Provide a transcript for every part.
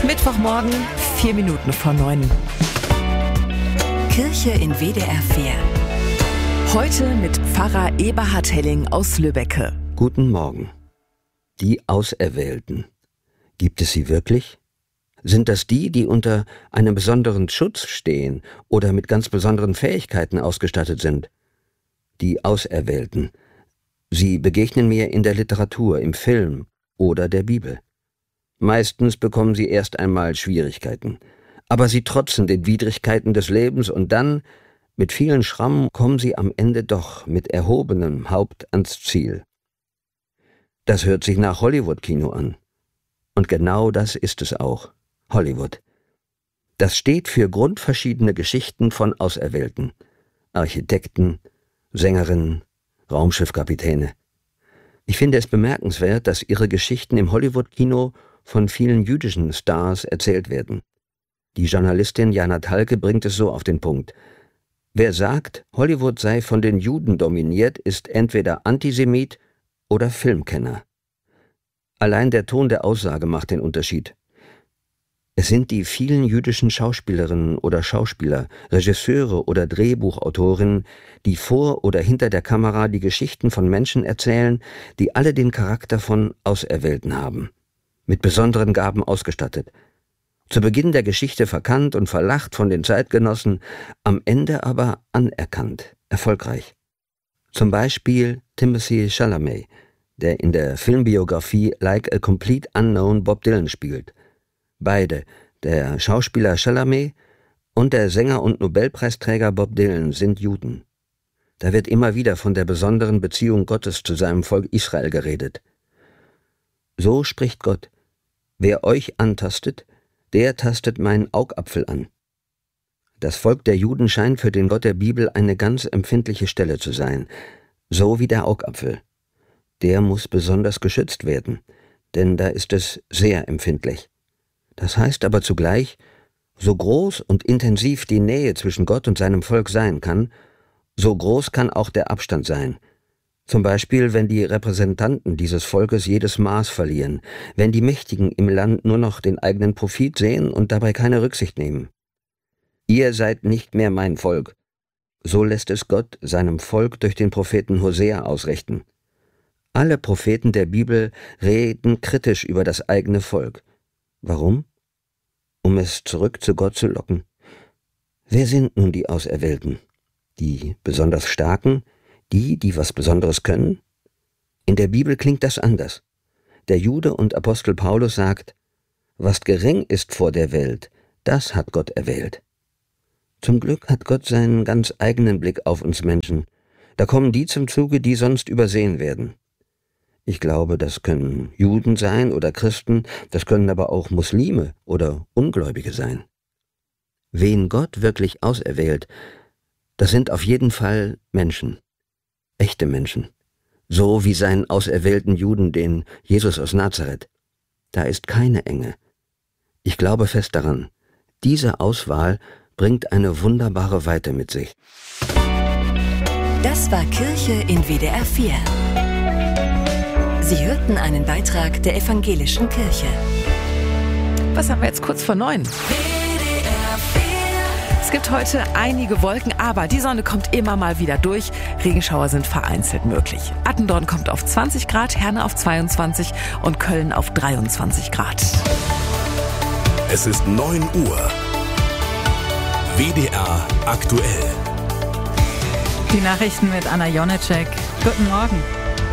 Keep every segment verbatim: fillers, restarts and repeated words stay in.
Mittwochmorgen, vier Minuten vor neun. Kirche in W D R vier. Heute mit Pfarrer Eberhard Helling aus Lübbecke. Guten Morgen. Die Auserwählten. Gibt es sie wirklich? Sind das die, die unter einem besonderen Schutz stehen oder mit ganz besonderen Fähigkeiten ausgestattet sind? Die Auserwählten. Sie begegnen mir in der Literatur, im Film oder der Bibel. Meistens bekommen sie erst einmal Schwierigkeiten, aber sie trotzen den Widrigkeiten des Lebens und dann, mit vielen Schrammen, kommen sie am Ende doch mit erhobenem Haupt ans Ziel. Das hört sich nach Hollywood-Kino an. Und genau das ist es auch. Hollywood. Das steht für grundverschiedene Geschichten von Auserwählten. Architekten, Sängerinnen, Raumschiffkapitäne. Ich finde es bemerkenswert, dass ihre Geschichten im Hollywood-Kino von vielen jüdischen Stars erzählt werden. Die Journalistin Jana Thalke bringt es so auf den Punkt. Wer sagt, Hollywood sei von den Juden dominiert, ist entweder Antisemit oder Filmkenner. Allein der Ton der Aussage macht den Unterschied. Es sind die vielen jüdischen Schauspielerinnen oder Schauspieler, Regisseure oder Drehbuchautorinnen, die vor oder hinter der Kamera die Geschichten von Menschen erzählen, die alle den Charakter von Auserwählten haben, mit besonderen Gaben ausgestattet. Zu Beginn der Geschichte verkannt und verlacht von den Zeitgenossen, am Ende aber anerkannt, erfolgreich. Zum Beispiel Timothée Chalamet, der in der Filmbiografie Like a Complete Unknown Bob Dylan spielt. Beide, der Schauspieler Chalamet und der Sänger und Nobelpreisträger Bob Dylan, sind Juden. Da wird immer wieder von der besonderen Beziehung Gottes zu seinem Volk Israel geredet. So spricht Gott: Wer euch antastet, der tastet meinen Augapfel an. Das Volk der Juden scheint für den Gott der Bibel eine ganz empfindliche Stelle zu sein, so wie der Augapfel. Der muss besonders geschützt werden, denn da ist es sehr empfindlich. Das heißt aber zugleich, so groß und intensiv die Nähe zwischen Gott und seinem Volk sein kann, so groß kann auch der Abstand sein. Zum Beispiel, wenn die Repräsentanten dieses Volkes jedes Maß verlieren, wenn die Mächtigen im Land nur noch den eigenen Profit sehen und dabei keine Rücksicht nehmen. Ihr seid nicht mehr mein Volk. So lässt es Gott seinem Volk durch den Propheten Hosea ausrichten. Alle Propheten der Bibel reden kritisch über das eigene Volk. Warum? Um es zurück zu Gott zu locken. Wer sind nun die Auserwählten? Die besonders Starken? Die, die was Besonderes können? In der Bibel klingt das anders. Der Jude und Apostel Paulus sagt: Was gering ist vor der Welt, das hat Gott erwählt. Zum Glück hat Gott seinen ganz eigenen Blick auf uns Menschen. Da kommen die zum Zuge, die sonst übersehen werden. Ich glaube, das können Juden sein oder Christen, das können aber auch Muslime oder Ungläubige sein. Wen Gott wirklich auserwählt, das sind auf jeden Fall Menschen, echte Menschen, so wie seinen auserwählten Juden, den Jesus aus Nazareth. Da ist keine Enge. Ich glaube fest daran, diese Auswahl bringt eine wunderbare Weite mit sich. Das war Kirche in W D R vier. Sie hörten einen Beitrag der Evangelischen Kirche. Was haben wir jetzt kurz vor neun? Es gibt heute einige Wolken, aber die Sonne kommt immer mal wieder durch. Regenschauer sind vereinzelt möglich. Attendorn kommt auf zwanzig Grad, Herne auf zweiundzwanzig und Köln auf dreiundzwanzig Grad. Es ist neun Uhr. W D R aktuell. Die Nachrichten mit Anna Jonecek. Guten Morgen.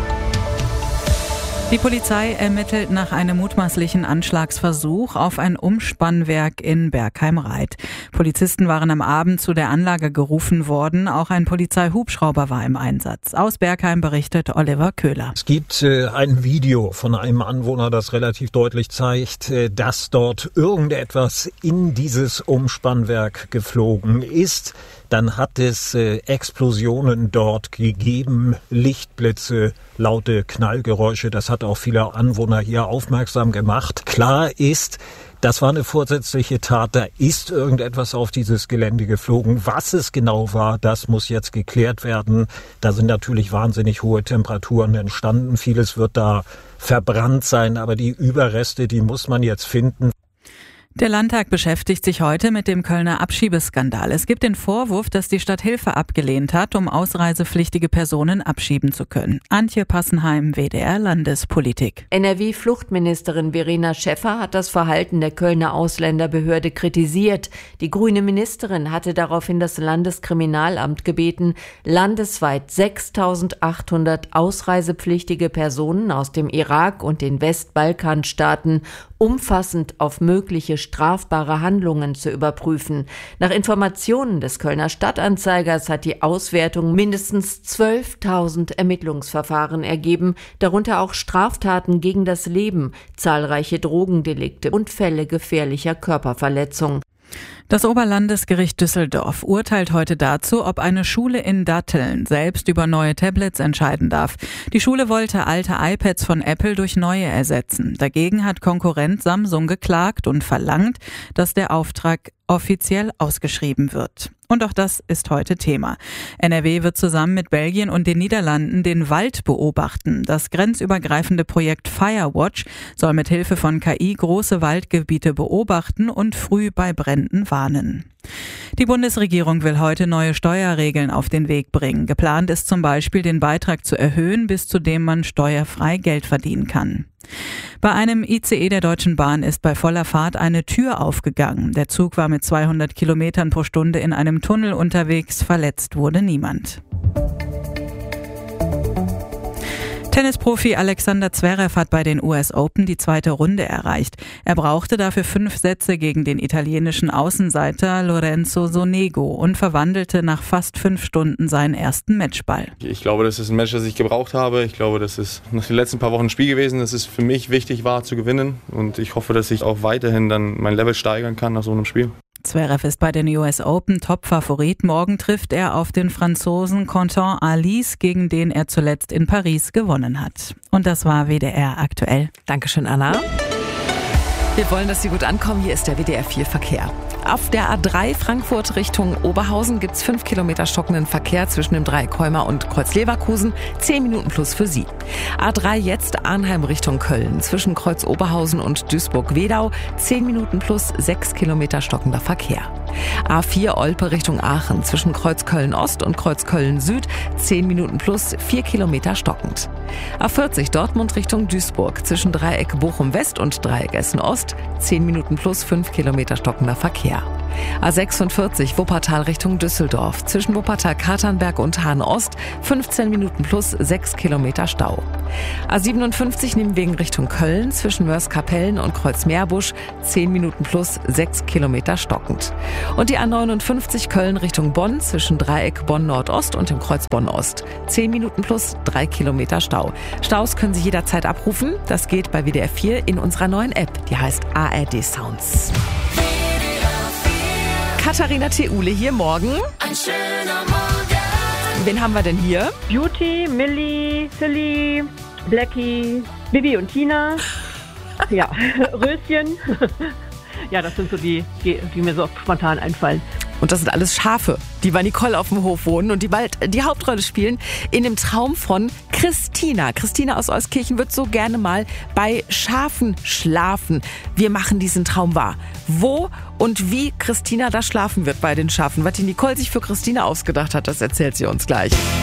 Die Polizei ermittelt nach einem mutmaßlichen Anschlagsversuch auf ein Umspannwerk in Bergheim-Raith. Polizisten waren am Abend zu der Anlage gerufen worden. Auch ein Polizeihubschrauber war im Einsatz. Aus Bergheim berichtet Oliver Köhler. Es gibt äh, ein Video von einem Anwohner, das relativ deutlich zeigt, äh, dass dort irgendetwas in dieses Umspannwerk geflogen ist. Dann hat es äh, Explosionen dort gegeben, Lichtblitze, laute Knallgeräusche. Das hat auch viele Anwohner hier aufmerksam gemacht. Klar ist, das war eine vorsätzliche Tat. Da ist irgendetwas auf dieses Gelände geflogen. Was es genau war, das muss jetzt geklärt werden. Da sind natürlich wahnsinnig hohe Temperaturen entstanden. Vieles wird da verbrannt sein, aber die Überreste, die muss man jetzt finden. Der Landtag beschäftigt sich heute mit dem Kölner Abschiebeskandal. Es gibt den Vorwurf, dass die Stadt Hilfe abgelehnt hat, um ausreisepflichtige Personen abschieben zu können. Antje Passenheim, W D R Landespolitik. N R W-Fluchtministerin Verena Schäffer hat das Verhalten der Kölner Ausländerbehörde kritisiert. Die grüne Ministerin hatte daraufhin das Landeskriminalamt gebeten, landesweit sechstausendachthundert ausreisepflichtige Personen aus dem Irak und den Westbalkanstaaten umfassend auf mögliche strafbare Handlungen zu überprüfen. Nach Informationen des Kölner Stadtanzeigers hat die Auswertung mindestens zwölftausend Ermittlungsverfahren ergeben, darunter auch Straftaten gegen das Leben, zahlreiche Drogendelikte und Fälle gefährlicher Körperverletzung. Das Oberlandesgericht Düsseldorf urteilt heute dazu, ob eine Schule in Datteln selbst über neue Tablets entscheiden darf. Die Schule wollte alte iPads von Apple durch neue ersetzen. Dagegen hat Konkurrent Samsung geklagt und verlangt, dass der Auftrag offiziell ausgeschrieben wird. Und auch das ist heute Thema. N R W wird zusammen mit Belgien und den Niederlanden den Wald beobachten. Das grenzübergreifende Projekt Firewatch soll mit Hilfe von K I große Waldgebiete beobachten und früh bei Bränden warnen. Die Bundesregierung will heute neue Steuerregeln auf den Weg bringen. Geplant ist zum Beispiel, den Beitrag zu erhöhen, bis zu dem man steuerfrei Geld verdienen kann. Bei einem I C E der Deutschen Bahn ist bei voller Fahrt eine Tür aufgegangen. Der Zug war mit zweihundert Kilometern pro Stunde in einem Tunnel unterwegs. Verletzt wurde niemand. Tennisprofi Alexander Zverev hat bei den U S Open die zweite Runde erreicht. Er brauchte dafür fünf Sätze gegen den italienischen Außenseiter Lorenzo Sonego und verwandelte nach fast fünf Stunden seinen ersten Matchball. Ich glaube, das ist ein Match, das ich gebraucht habe. Ich glaube, das ist nach den letzten paar Wochen ein Spiel gewesen, das es für mich wichtig war zu gewinnen. Und ich hoffe, dass ich auch weiterhin dann mein Level steigern kann nach so einem Spiel. Zverev ist bei den U S Open Top-Favorit. Morgen trifft er auf den Franzosen Quentin Alice, gegen den er zuletzt in Paris gewonnen hat. Und das war W D R aktuell. Dankeschön, Anna. Wir wollen, dass Sie gut ankommen. Hier ist der W D R vier Verkehr. Auf der A drei Frankfurt Richtung Oberhausen gibt es fünf Kilometer stockenden Verkehr zwischen dem Dreieck Heuma und Kreuz Leverkusen. Zehn Minuten plus für Sie. A drei jetzt Arnheim Richtung Köln. Zwischen Kreuz Oberhausen und Duisburg-Wedau. Zehn Minuten plus sechs Kilometer stockender Verkehr. A vier Olpe Richtung Aachen. Zwischen Kreuz Köln-Ost und Kreuz Köln-Süd. Zehn Minuten plus vier Kilometer stockend. A vierzig Dortmund Richtung Duisburg. Zwischen Dreieck Bochum-West und Dreieck Essen-Ost. Zehn Minuten plus fünf Kilometer stockender Verkehr. A sechsundvierzig Wuppertal Richtung Düsseldorf. Zwischen Wuppertal-Katernberg und Hahn-Ost fünfzehn Minuten plus sechs Kilometer Stau. A siebenundfünfzig Nimwegen Richtung Köln. Zwischen Mörs-Kapellen und Kreuz-Meerbusch zehn Minuten plus sechs Kilometer stockend. Und die A neunundfünfzig Köln Richtung Bonn. Zwischen Dreieck Bonn-Nordost und dem Kreuz Bonn-Ost zehn Minuten plus drei Kilometer Stau. Staus können Sie jederzeit abrufen. Das geht bei W D R vier in unserer neuen App. Die heißt A R D Sounds. Katharina Theule hier morgen. Ein schöner Morgen. Wen haben wir denn hier? Beauty, Millie, Silly, Blackie, Bibi und Tina. Ja, Röschen. Ja, das sind so die, die, die mir so spontan einfallen. Und das sind alles Schafe, die bei Nicole auf dem Hof wohnen und die bald die Hauptrolle spielen in dem Traum von Christina. Christina aus Euskirchen wird so gerne mal bei Schafen schlafen. Wir machen diesen Traum wahr. Wo und wie Christina da schlafen wird bei den Schafen. Was die Nicole sich für Christina ausgedacht hat, das erzählt sie uns gleich.